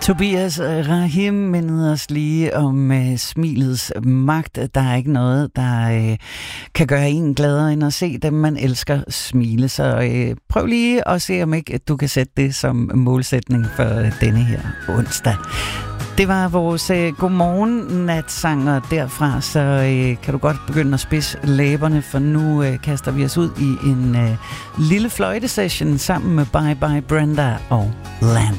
Tobias Rahim mindede os lige om smilets magt. Der er ikke noget, der kan gøre en gladere end at se dem, man elsker, smile. Så prøv lige at se, om ikke du kan sætte det som målsætning for denne her onsdag. Det var vores godmorgen-natsanger derfra, så kan du godt begynde at spidse læberne, for nu kaster vi os ud i en lille fløjtesession sammen med Bye Bye Brenda og Land.